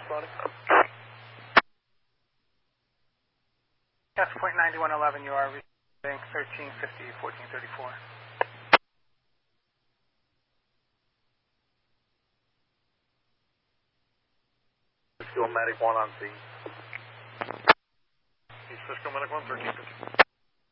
responding. Yes, point 9111, you are receiving 1350, 1434. Cisco Medic 1 on scene. Cisco Medic 1, 1350.